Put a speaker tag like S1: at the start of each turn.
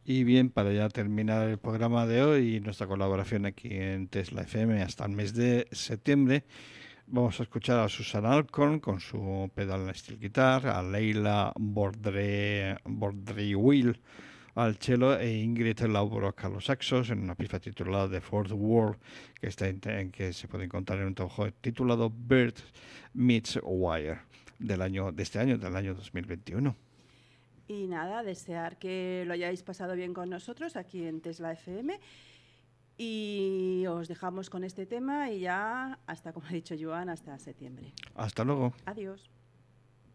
S1: Y bien, para ya terminar el programa de hoy y nuestra colaboración aquí en Tesla FM hasta el mes de septiembre, vamos a escuchar a Susan Alcorn con su pedal steel guitar, a Leila Bordry-Will al cello e Ingrid Laubrock a los saxos en una pieza titulada The Fourth World que se puede encontrar en un trabajo titulado Bird Meets Wire de este año, del año 2021.
S2: Y nada, desear que lo hayáis pasado bien con nosotros aquí en Tesla FM. Y os dejamos con este tema y ya hasta, como ha dicho Joan, hasta septiembre.
S1: Hasta luego.
S2: Adiós.